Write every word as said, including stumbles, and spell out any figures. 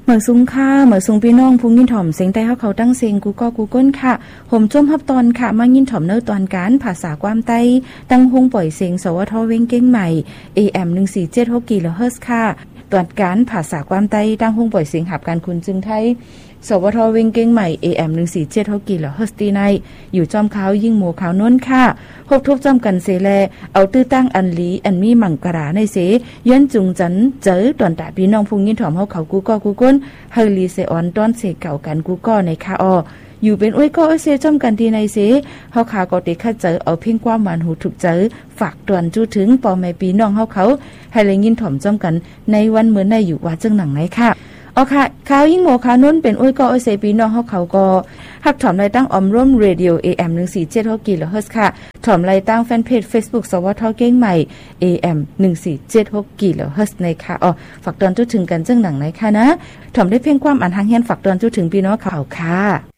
เหมือซุงค่ะเหมือซุงพี่น้องผู้ยินถ่อมเสียงใต้เฮาเขาตั้งเสียงกูก็กูก้นค่ะห่มจ้มฮับตอนค่ะมายินถ่อมเนื้อตอนการภาษาความใต้ตั้งฮงปล่อยเสียงสวทเว้งเก้งใหม่ เอ เอ็ม หนึ่งสี่เจ็ดหก กิโลเฮิรตซ์ค่ะตอนการภาษาความใต้ตั้งฮงปล่อยเสียงหับการคุณจึงไทยสวทเว้งเก้งใหม่ เอ เอ็ม หนึ่งสี่เจ็ดหก กิโลเฮิรตซ์ตีในอยู่จอมขาวยิ่งหมู่ขาวนวลค่ะพบทุบจอมกันเสแลเอาตื้อตั้งอันลีอันมีมังกราในเสย้อนจุงจันเจอตอนตาพี่น้องพุงยินถ่อมเฮาเขากูก็กูก้นเฮลีเซออนตอนเสเก่ากันกูก็ในค่ะอออยู่เป็นอ้วยก็เซจอมกันดีในเสเฮาขาก็ติคัดเจอเอาเพ่งความหวานหูถูกเจอฝากตวนจู้ถึงปอแม่พี่น้องเฮาเขาให้เลยยินถ่อมจอมกันในวันเหมือนในอยู่ว่าจังหนังไหนค่ะอ๋อค่ะข่าวยิ่งโมคานุ่นเป็นอ้วยก็เซปีน้องเฮาเขาก็ฮับถอมรายตั้งออมร่วมเรดิโอ เอ เอ็ม หนึ่งสี่เจ็ดหก กิโลเฮิรตซ์ค่ะถอมรายตั้งแฟนเพจ Facebook สวทเก้งใหม่ เอ เอ็ม หนึ่งสี่เจ็ดหก กิโลเฮิรตซ์ในค่ะอ๋อฝากตอนจู้ถึงกันจังหนังไหนค่ะนะถอมได้เพียงความอ่านทางเฮียนฝากตอนจู้ถึงพี่น้องเขาค่ะ